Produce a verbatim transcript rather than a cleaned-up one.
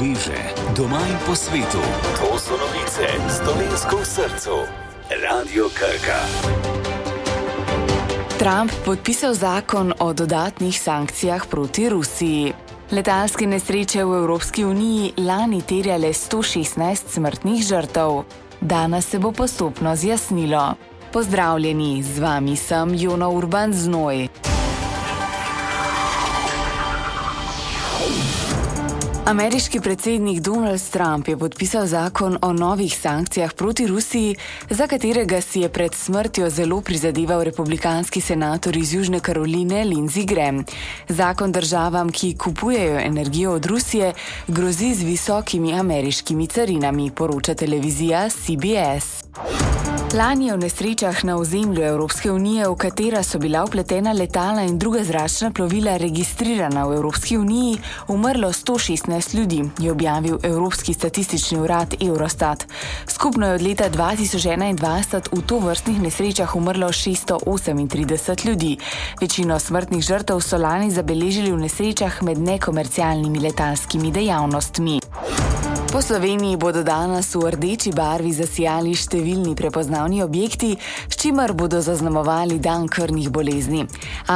sveže, doma in po svetu. To so novice s Dolenjsko v srcu. Radio Krka. Trump podpisal zakon o dodatnih sankcijah proti Rusiji. Letalske nesreče v Evropski uniji lani terjale sto šestnajst smrtnih žrtev. Danes se bo postopno zjasnilo. Pozdravljeni, z vami sem Jona Urban Znoj. Ameriški predsednik Donald Trump je podpisal zakon o novih sankcijah proti Rusiji, za katerega si je pred smrtjo zelo prizadeval republikanski senator iz Južne Karoline Lindsey Graham. Zakon državam, ki kupujejo energijo od Rusije, grozi z visokimi ameriškimi carinami, poroča televizija C B S. Lani je v nesrečah na ozemlju Evropske unije, v katera so bila vpletena letala in druga zračna plovila registrirana v Evropski uniji, umrlo sto šestnajst ljudi, je objavil Evropski statistični urad Eurostat. Skupno je od leta dva tisoč enaindvajset v tovrstnih nesrečah umrlo šeststo osemintrideset ljudi. Večino smrtnih žrtev so lani zabeležili v nesrečah med nekomercialnimi letalskimi dejavnostmi. Po Sloveniji bodo danes v rdeči barvi zasijali številni prepoznavni objekti, s čimer bodo zaznamovali dan krvnih bolezni.